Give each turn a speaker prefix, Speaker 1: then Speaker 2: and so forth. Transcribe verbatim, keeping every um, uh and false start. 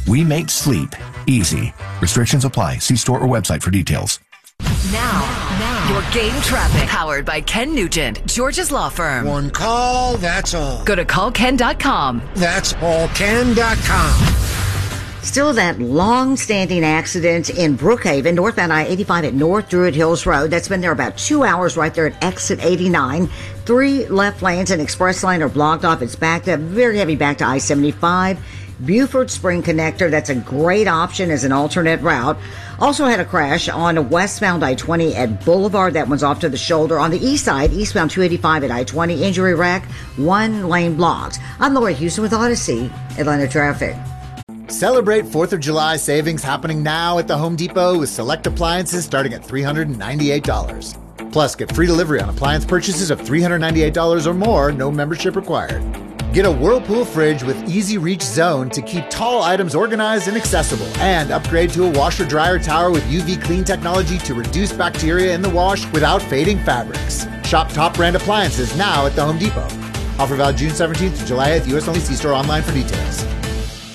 Speaker 1: We make sleep easy. Restrictions apply. See store or website for details.
Speaker 2: Now, now, your game traffic. Powered by Ken Nugent, George's Law Firm.
Speaker 3: One call, that's all.
Speaker 2: Go to call ken dot com.
Speaker 3: That's all ken dot com.
Speaker 4: Still that long-standing accident in Brookhaven, northbound I eighty-five at North Druid Hills Road. That's been there about two hours right there at exit eighty-nine. Three left lanes and express lane are blocked off. It's backed up, very heavy back to I seventy-five. Buford Spring Connector, that's a great option as an alternate route. Also had a crash on westbound I twenty at Boulevard. That one's off to the shoulder. On the east side, eastbound two eighty-five at I twenty. Injury wreck, one lane blocked. I'm Lori Houston with Odyssey, Atlanta Traffic.
Speaker 5: Celebrate fourth of July savings happening now at the Home Depot with select appliances starting at three hundred ninety-eight dollars. Plus, get free delivery on appliance purchases of three hundred ninety-eight dollars or more, no membership required. Get a Whirlpool fridge with easy reach zone to keep tall items organized and accessible. And upgrade to a washer dryer tower with U V clean technology to reduce bacteria in the wash without fading fabrics. Shop top brand appliances now at the Home Depot. Offer valid June seventeenth to July eighth, U S only. See store online for details.